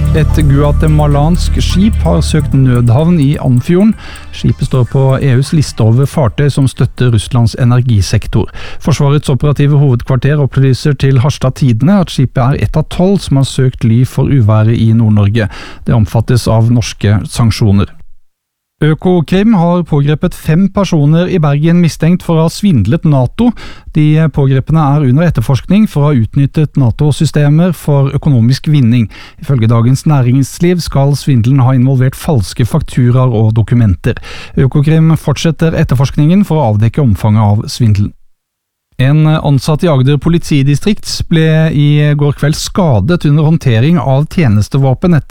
Et guatemalansk skip har søkt nødhavn i Andfjorden. Skipet står på EUs liste over fartøy som støtter Russlands energisektor. Forsvarets operative hovedkvarter opplyser til Harstad Tidende at skipet er ett av 12 som har søkt ly for uværet i Nord-Norge. Det omfattes av norske sanksjoner. Økokrim har pågrepet 5 personer i Bergen mistenkt for å ha svindlet NATO. De pågrepene er under etterforskning for å ha utnyttet NATO-systemer for økonomisk vinning. Ifølge Dagens Næringsliv skal svindelen ha involvert falske fakturaer og dokumenter. Økokrim fortsetter etterforskningen for å avdekke omfanget av svindelen. En ansatt i Agder politidistrikt ble i går kveld skadet under håndtering av tjenestevåpen etter